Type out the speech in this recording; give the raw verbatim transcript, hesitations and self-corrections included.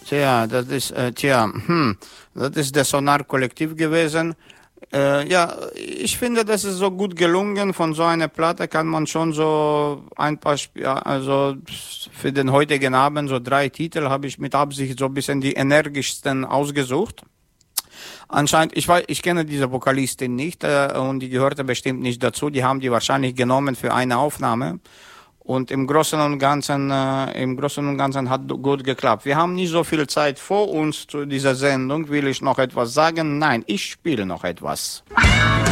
Tja, das ist, äh, tja, hm, das ist der Sonar-Kollektiv gewesen. Äh, ja, ich finde, das ist so gut gelungen. Von so einer Platte kann man schon so ein paar, Sp ja, also für den heutigen Abend so drei Titel habe ich mit Absicht so ein bisschen die energischsten ausgesucht. Anscheinend, ich weiß, ich kenne diese Vokalistin nicht äh, und die gehörte bestimmt nicht dazu. Die haben die wahrscheinlich genommen für eine Aufnahme. Und im Großen und Ganzen, äh, im Großen und Ganzen hat gut geklappt. Wir haben nicht so viel Zeit vor uns zu dieser Sendung. Will ich noch etwas sagen? Nein, ich spiele noch etwas.